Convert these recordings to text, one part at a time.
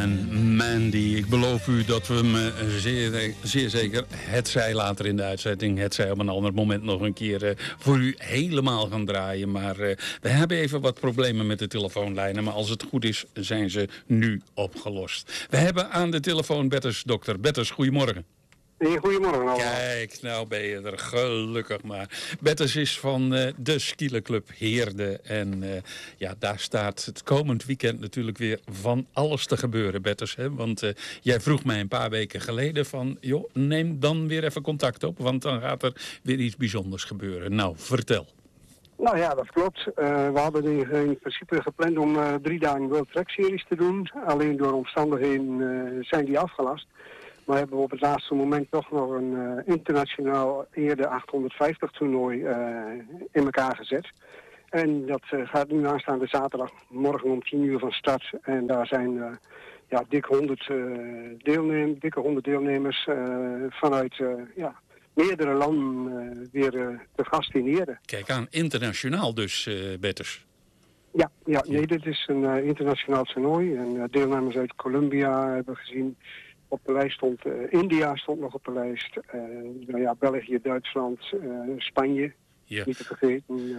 En Mandy, ik beloof u dat we hem zeer zeker, hetzij later in de uitzending, hetzij op een ander moment nog een keer voor u helemaal gaan draaien. Maar we hebben even wat problemen met de telefoonlijnen, maar als het goed is, zijn ze nu opgelost. We hebben aan de telefoon Betters, dokter Betters, goedemorgen. Goedemorgen allemaal. Kijk, nou ben je er gelukkig maar. Betters is van de skielerclub Heerde. En ja, daar staat het komend weekend natuurlijk weer van alles te gebeuren, Betters. Hè? Want jij vroeg mij een paar weken geleden van, joh, neem dan weer even contact op. Want dan gaat er weer iets bijzonders gebeuren. Nou, vertel. Nou ja, dat klopt. We hadden in principe gepland om 3 dagen World Track Series te doen. Alleen door omstandigheden zijn die afgelast. Maar hebben we op het laatste moment toch nog een internationaal Heerde 850 toernooi in elkaar gezet. En dat gaat nu aanstaande zaterdag morgen om 10 uur van start. En daar zijn dikke 100 deelnemers vanuit meerdere landen weer te gast in Heerde. Kijk aan, internationaal dus, Betters. Nee, dit is een internationaal toernooi. En deelnemers uit Colombia hebben we gezien. Op de lijst stond India stond nog op de lijst. België, Duitsland, Spanje. Ja. Niet te vergeten.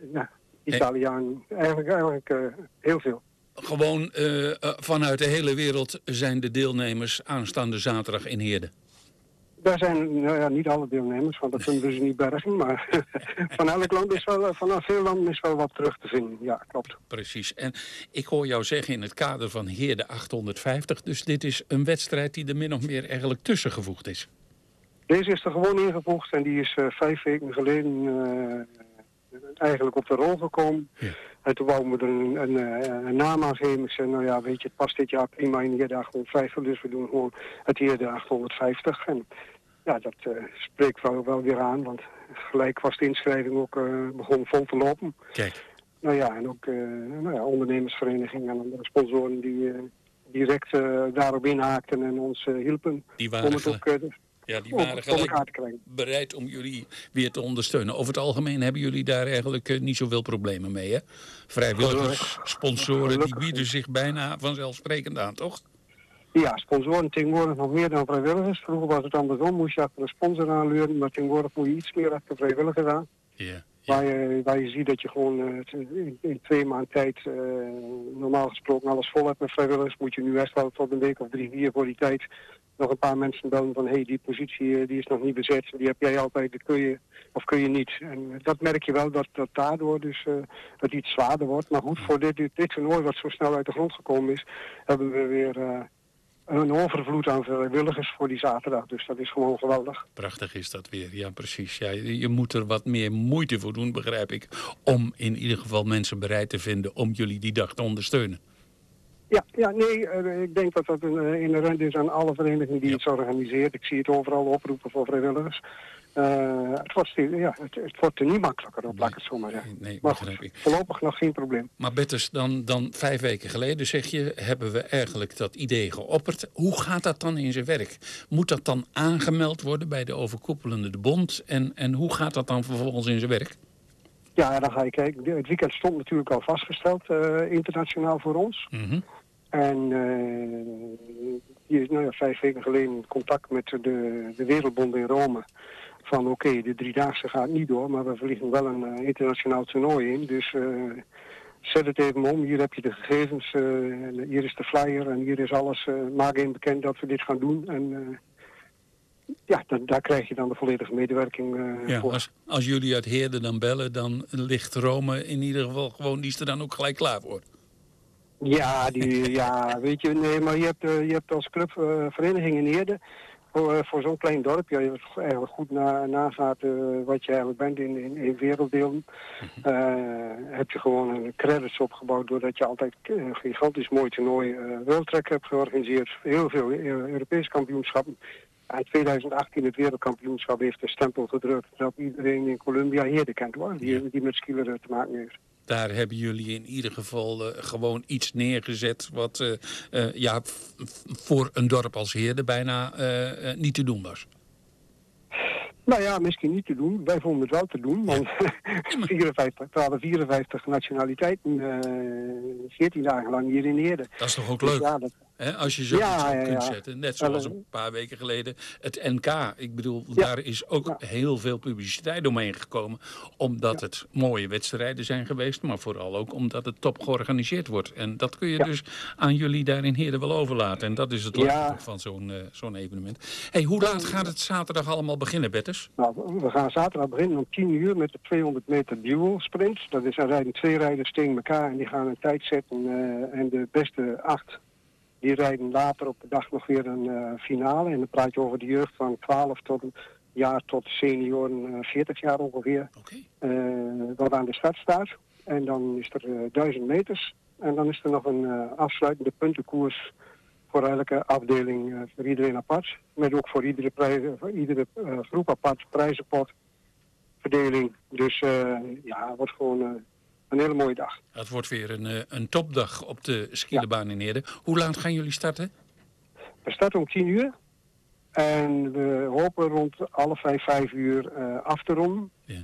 Italiaan. Eigenlijk heel veel. Gewoon vanuit de hele wereld zijn de deelnemers aanstaande zaterdag in Heerde. Daar zijn niet alle deelnemers, want dat kunnen we dus niet bergen. Maar van elk land is wel, vanaf veel landen is wel wat terug te vinden. Ja, klopt. Precies. En ik hoor jou zeggen in het kader van Heerde 850. Dus dit is een wedstrijd die er min of meer eigenlijk tussengevoegd is. Deze is er gewoon ingevoegd en die is 5 weken geleden eigenlijk op de rol gekomen. Ja. En toen wouden we er een naam aan geven. Ik zei, nou ja, weet je, het past dit jaar prima in Heerde 850. Dus we doen gewoon het Heerde 850. En ja, dat spreekt wel weer aan. Want gelijk was de inschrijving ook begon vol te lopen. Kijk. Nou ja, en ook ondernemersverenigingen en andere sponsoren die direct daarop inhaakten en ons hielpen. Die waren om het ook die waren gelijk bereid om jullie weer te ondersteunen. Over het algemeen hebben jullie daar eigenlijk niet zoveel problemen mee, hè? Vrijwilligers, sponsoren, die bieden zich bijna vanzelfsprekend aan, toch? Ja, sponsoren tegenwoordig nog meer dan vrijwilligers. Vroeger was het andersom, moest je achter een sponsor aanleuren, maar tegenwoordig moet je iets meer achter vrijwilligers aan. Ja. Waar je ziet dat je gewoon in 2 maanden tijd normaal gesproken alles vol hebt met vrijwilligers, moet je nu eerst wel tot een week of 3, 4 voor die tijd nog een paar mensen bellen van die positie die is nog niet bezet, die heb jij altijd, dat kun je of kun je niet. En dat merk je wel dat daardoor dus het iets zwaarder wordt. Maar goed, voor dit toernooi wat zo snel uit de grond gekomen is, hebben we weer een overvloed aan vrijwilligers voor die zaterdag. Dus dat is gewoon geweldig. Prachtig is dat weer, ja precies. Ja, je moet er wat meer moeite voor doen, begrijp ik, om in ieder geval mensen bereid te vinden om jullie die dag te ondersteunen. Ik denk dat dat inherent is aan alle verenigingen die het organiseren. Ik zie het overal oproepen voor vrijwilligers. Het wordt er niet makkelijker op, laat ik het zo maar zeggen. Nee, maar goed, voorlopig nog geen probleem. Maar Betters, dan 5 weken geleden, zeg je, hebben we eigenlijk dat idee geopperd. Hoe gaat dat dan in zijn werk? Moet dat dan aangemeld worden bij de overkoepelende bond? En hoe gaat dat dan vervolgens in zijn werk? Ja, dan ga je kijken. Het weekend stond natuurlijk al vastgesteld, internationaal voor ons. Mm-hmm. En hier is 5 weken geleden contact met de Wereldbond in Rome. Van oké, de 3-daagse gaat niet door, maar we vliegen wel een internationaal toernooi in. Dus zet het even om, hier heb je de gegevens, hier is de flyer en hier is alles. Maak even bekend dat we dit gaan doen. En daar krijg je dan de volledige medewerking voor. Als jullie uit Heerde dan bellen, dan ligt Rome in ieder geval gewoon, die is er dan ook gelijk klaar voor. Weet je, nee, maar je hebt als club vereniging in Heerde voor zo'n klein dorp. Je hebt eigenlijk goed nagaat wat je eigenlijk bent in werelddelen. Heb je gewoon credits opgebouwd doordat je altijd een gigantisch mooi toernooi World Track hebt georganiseerd. Heel veel Europese kampioenschappen. In 2018 het wereldkampioenschap heeft een stempel gedrukt dat iedereen in Colombia Heerde kent, hoor, die met skileren te maken heeft. Daar hebben jullie in ieder geval gewoon iets neergezet wat voor een dorp als Heerde bijna niet te doen was. Nou ja, misschien niet te doen. Wij vonden het wel te doen. Want 54 nationaliteiten, 14 dagen lang hier in Heerde. Dat is toch ook leuk? Dus Hè, als je zoiets op kunt zetten. Net zoals een paar weken geleden het NK. Ik bedoel, daar is ook heel veel publiciteit omheen gekomen. Omdat het mooie wedstrijden zijn geweest. Maar vooral ook omdat het top georganiseerd wordt. En dat kun je dus aan jullie daar in Heerden wel overlaten. En dat is het leuke van zo'n evenement. Hey, hoe laat gaat het zaterdag allemaal beginnen, Betters? Nou, we gaan zaterdag beginnen om 10 uur met de 200 meter duel sprint. Dat is, dan rijden 2 rijders tegen elkaar en die gaan een tijd zetten. En de beste 8... die rijden later op de dag nog weer een finale. En dan praat je over de jeugd van 12 tot senioren 40 jaar ongeveer. Wat aan de start staat. En dan is er 1000 meters. En dan is er nog een afsluitende puntenkoers voor elke afdeling, voor iedereen apart. Met ook voor iedere groep apart prijzenpot, verdeling. Dus het wordt gewoon een hele mooie dag. Het wordt weer een topdag op de skilebaan in Heerden. Hoe laat gaan jullie starten? We starten om 10 uur. En we hopen rond 5 uur af te ronden. Ja.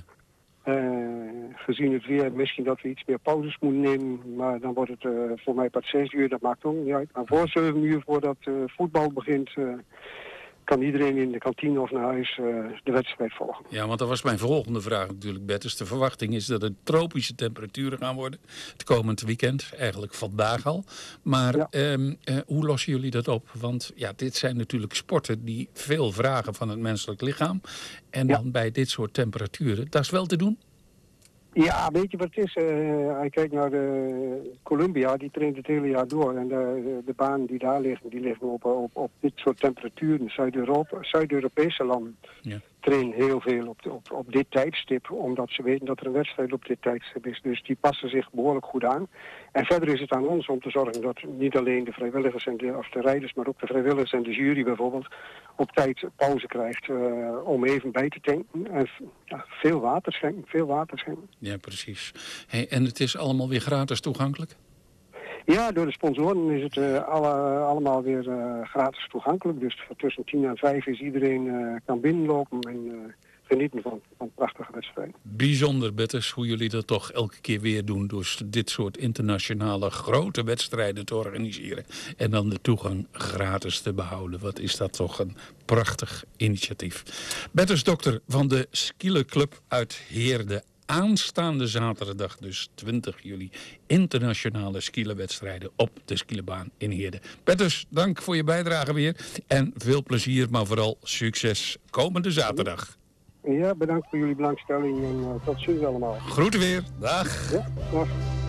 Gezien het weer, misschien dat we iets meer pauzes moeten nemen. Maar dan wordt het voor mij pas 6 uur. Dat maakt ook niet uit. Maar voor 7 uur, voordat voetbal begint, kan iedereen in de kantine of naar huis de wedstrijd volgen. Ja, want dat was mijn volgende vraag natuurlijk, Betters. De verwachting is dat het tropische temperaturen gaan worden. Het komend weekend, eigenlijk vandaag al. Maar hoe lossen jullie dat op? Want dit zijn natuurlijk sporten die veel vragen van het menselijk lichaam. En dan bij dit soort temperaturen, dat is wel te doen? Ja, weet je wat het is? Hij kijkt naar Colombia, die traint het hele jaar door. En de banen die daar liggen, die liggen op dit soort temperaturen. Zuid-Europese landen trainen heel veel op dit tijdstip, omdat ze weten dat er een wedstrijd op dit tijdstip is. Dus die passen zich behoorlijk goed aan. En verder is het aan ons om te zorgen dat niet alleen de vrijwilligers de rijders, maar ook de vrijwilligers en de jury bijvoorbeeld op tijd pauze krijgt om even bij te tanken. En veel water schenken. Ja, precies. Hey, en het is allemaal weer gratis toegankelijk? Ja, door de sponsoren is het allemaal weer gratis toegankelijk. Dus tussen 10 en 5 is iedereen kan binnenlopen en genieten van prachtige wedstrijden. Bijzonder, Betters, hoe jullie dat toch elke keer weer doen door dit soort internationale grote wedstrijden te organiseren. En dan de toegang gratis te behouden. Wat is dat toch een prachtig initiatief. Betters Dokter van de Skielerclub uit Heerden. Aanstaande zaterdag, dus 20 juli, internationale skielerwedstrijden op de skielenbaan in Heerden. Betters, dank voor je bijdrage weer. En veel plezier, maar vooral succes komende zaterdag. Ja, bedankt voor jullie belangstelling en tot ziens allemaal. Groeten weer. Dag. Ja, dag.